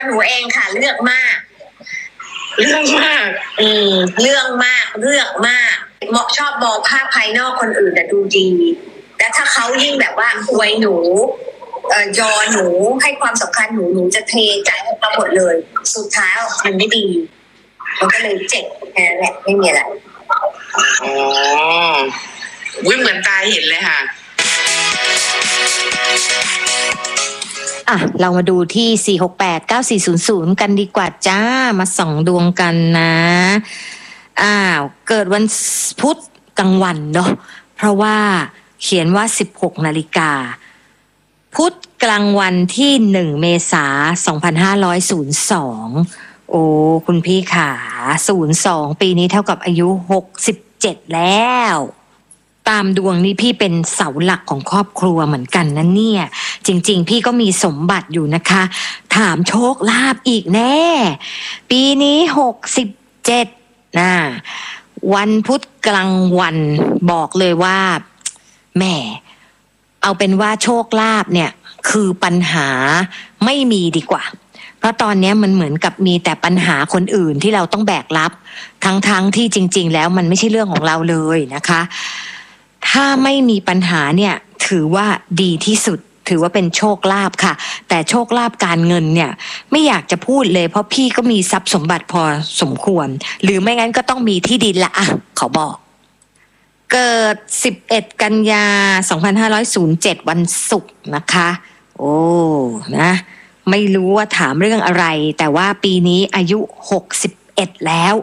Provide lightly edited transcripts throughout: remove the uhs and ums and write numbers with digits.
หนูเองค่ะเลือกมากเรื่องมากเรื่องมากเลือกมากชอบมองภาพภายนอกคนอื่นแต่ดูดีแต่ถ้าเขายิ่งแบบว่าอวยหนูยอหนูให้ความสำคัญหนูจะเทใจให้เขาหมดเลยสุดท้ายมันไม่ดีมันก็เลยเจ็บแค่นั้นแหละไม่มีอะไรอ๋อวิ่งเหมือนตาเห็นเลยค่ะเรามาดูที่4689400กันดีกว่าจ้ามาส่องดวงกันนะเกิดวันพุธกลางวันเนาะเพราะว่าเขียนว่า 16 นาฬิกาพุธกลางวันที่1 เมษายน 2502โอ้คุณพี่ขา02ปีนี้เท่ากับอายุ67แล้วตามดวงนี้พี่เป็นเสาหลักของครอบครัวเหมือนกันนะเนี่ยจริงๆพี่ก็มีสมบัติอยู่นะคะถามโชคลาภอีกแน่ปีนี้67นะวันพุธกลางวันบอกเลยว่าแหมเอาเป็นว่าโชคลาภเนี่ยคือปัญหาไม่มีดีกว่าเพราะตอนนี้มันเหมือนกับมีแต่ปัญหาคนอื่นที่เราต้องแบกรับทั้งที่จริงๆแล้วมันไม่ใช่เรื่องของเราเลยนะคะถ้าไม่มีปัญหาเนี่ยถือว่าดีที่สุดถือว่าเป็นโชคลาภค่ะแต่โชคลาภการเงินเนี่ยไม่อยากจะพูดเลยเพราะพี่ก็มีทรัพย์สมบัติพอสมควรหรือไม่งั้นก็ต้องมีที่ดินละขอบอกเกิด11 กันยา 2507วันศุกร์นะคะโอ้นะไม่รู้ว่าถามเรื่องอะไรแต่ว่าปีนี้อายุ61แล้ว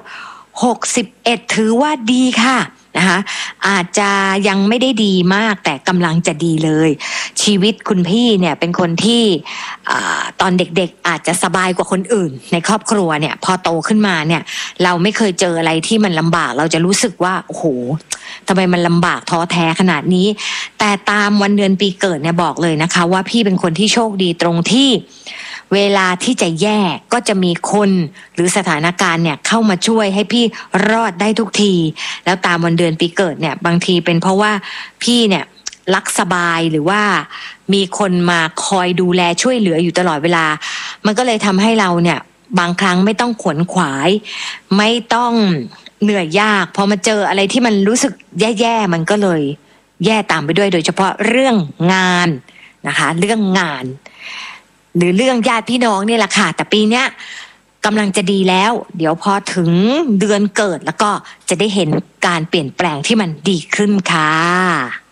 61ถือว่าดีค่ะนะคะอาจจะยังไม่ได้ดีมากแต่กำลังจะดีเลยชีวิตคุณพี่เนี่ยเป็นคนที่ตอนเด็กๆอาจจะสบายกว่าคนอื่นในครอบครัวเนี่ยพอโตขึ้นมาเนี่ยเราไม่เคยเจออะไรที่มันลำบากเราจะรู้สึกว่าโอ้โหทำไมมันลำบากท้อแท้ขนาดนี้แต่ตามวันเดือนปีเกิดเนี่ยบอกเลยนะคะว่าพี่เป็นคนที่โชคดีตรงที่เวลาที่จะแย่ก็จะมีคนหรือสถานการณ์เนี่ยเข้ามาช่วยให้พี่รอดได้ทุกทีแล้วตามวันเดือนปีเกิดเนี่ยบางทีเป็นเพราะว่าพี่เนี่ยรักสบายหรือว่ามีคนมาคอยดูแลช่วยเหลืออยู่ตลอดเวลามันก็เลยทำให้เราเนี่ยบางครั้งไม่ต้องขวนขวายไม่ต้องเหนื่อยยากพอมาเจออะไรที่มันรู้สึกแย่ๆมันก็เลยแย่ตามไปด้วยโดยเฉพาะเรื่องงานนะคะเรื่องงานหรือเรื่องญาติพี่น้องนี่แหละค่ะแต่ปีเนี้ยกำลังจะดีแล้วเดี๋ยวพอถึงเดือนเกิดแล้วก็จะได้เห็นการเปลี่ยนแปลงที่มันดีขึ้นค่ะ